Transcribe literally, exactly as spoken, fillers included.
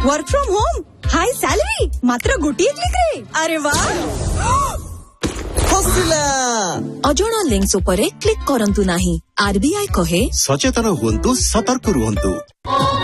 Work from home, high salary, मात्र गोटिए click रे। अरे वाह, हसिला अजणा लिंक्स उपरे क्लिक करंतु नाही। आरबीआई कहे सचेतन हुअन्तु, सतर्क रुहन्तु।